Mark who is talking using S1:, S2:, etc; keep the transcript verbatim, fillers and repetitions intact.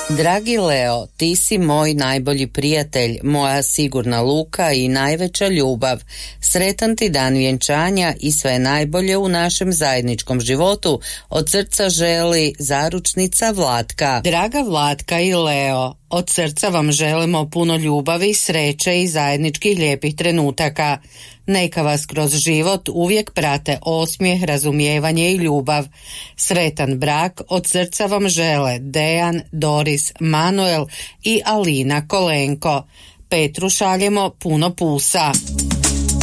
S1: Dragi Leo, ti si moj najbolji prijatelj, moja sigurna luka i najveća ljubav. Sretan ti dan vjenčanja i sve najbolje u našem zajedničkom životu. Od srca želi zaručnica Vlatka. Draga Vlatka i Leo, od srca vam želimo puno ljubavi, sreće i zajedničkih lijepih trenutaka. Neka vas kroz život uvijek prate osmijeh, razumijevanje i ljubav. Sretan brak od srca vam žele Dejan, Doris, Manuel i Alina Kolenko. Petru šaljemo puno pusa.